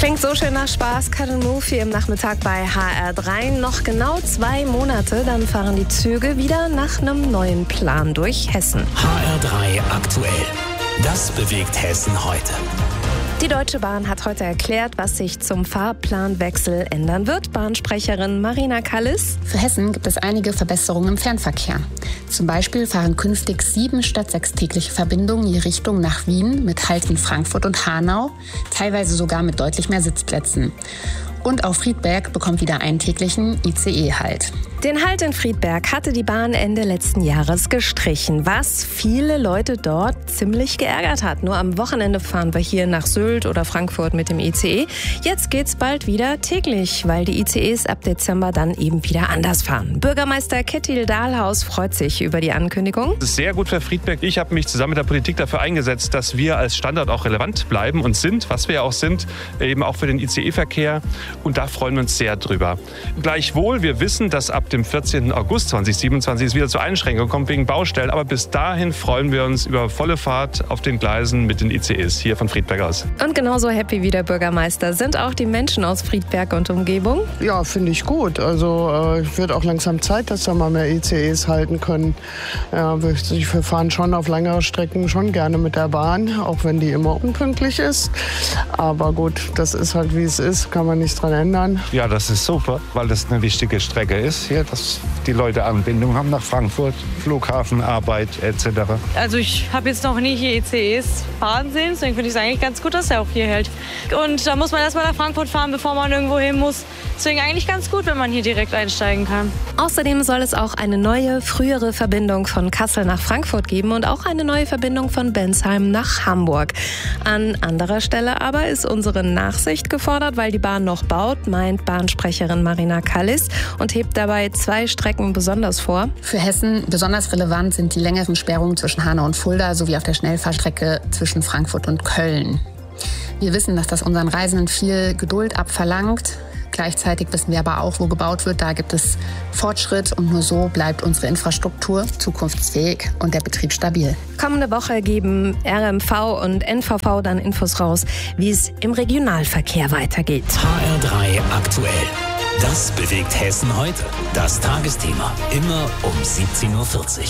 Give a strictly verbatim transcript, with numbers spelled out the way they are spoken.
Klingt so schön nach Spaß. Cut and Move hier im Nachmittag bei H R drei. Noch genau zwei Monate, dann fahren die Züge wieder nach einem neuen Plan durch Hessen. H R drei aktuell. Das bewegt Hessen heute. Die Deutsche Bahn hat heute erklärt, was sich zum Fahrplanwechsel ändern wird. Bahnsprecherin Marina Kallis. Für Hessen gibt es einige Verbesserungen im Fernverkehr. Zum Beispiel fahren künftig sieben statt sechs tägliche Verbindungen je Richtung nach Wien mit Halt in Frankfurt und Hanau, teilweise sogar mit deutlich mehr Sitzplätzen. Und auch Friedberg bekommt wieder einen täglichen I C E-Halt. Den Halt in Friedberg hatte die Bahn Ende letzten Jahres gestrichen, was viele Leute dort ziemlich geärgert hat. Nur am Wochenende fahren wir hier nach Sylt oder Frankfurt mit dem I C E. Jetzt geht's bald wieder täglich, weil die I C Es ab Dezember dann eben wieder anders fahren. Bürgermeister Kettil Dahlhaus freut sich über die Ankündigung. Das ist sehr gut für Friedberg. Ich habe mich zusammen mit der Politik dafür eingesetzt, dass wir als Standort auch relevant bleiben und sind, was wir ja auch sind, eben auch für den I C E-Verkehr. Und da freuen wir uns sehr drüber. Gleichwohl, wir wissen, dass ab dem vierzehnten August zweitausendsiebenundzwanzig es wieder zu Einschränkungen kommt wegen Baustellen. Aber bis dahin freuen wir uns über volle Fahrt auf den Gleisen mit den I C Es hier von Friedberg aus. Und genauso happy wie der Bürgermeister sind auch die Menschen aus Friedberg und Umgebung. Ja, finde ich gut. Also äh, wird auch langsam Zeit, dass da mal mehr I C Es halten können. Ja, wir fahren schon auf längere Strecken schon gerne mit der Bahn, auch wenn die immer unpünktlich ist. Aber gut, das ist halt wie es ist, kann man nichts dran ändern. Ja, das ist super, weil das eine wichtige Strecke ist hier, dass die Leute Anbindung haben nach Frankfurt, Flughafen, Arbeit et cetera. Also ich habe jetzt noch nie hier I C Es fahren sehen, deswegen finde ich es eigentlich ganz gut, dass er auch hier hält. Und da muss man erstmal nach Frankfurt fahren, bevor man irgendwo hin muss. Deswegen eigentlich ganz gut, wenn man hier direkt einsteigen kann. Außerdem soll es auch eine neue, frühere Verbindung von Kassel nach Frankfurt geben und auch eine neue Verbindung von Bensheim nach Hamburg. An anderer Stelle aber ist unsere Nachsicht gefordert, weil die Bahn noch baut, meint Bahnsprecherin Marina Kallis und hebt dabei zwei Strecken besonders vor. Für Hessen besonders relevant sind die längeren Sperrungen zwischen Hanau und Fulda sowie auf der Schnellfahrstrecke zwischen Frankfurt und Köln. Wir wissen, dass das unseren Reisenden viel Geduld abverlangt. Gleichzeitig wissen wir aber auch, wo gebaut wird. Da gibt es Fortschritt und nur so bleibt unsere Infrastruktur zukunftsfähig und der Betrieb stabil. Kommende Woche geben R M V und N V V dann Infos raus, wie es im Regionalverkehr weitergeht. H R drei aktuell. Das bewegt Hessen heute. Das Tagesthema. Immer um siebzehn Uhr vierzig.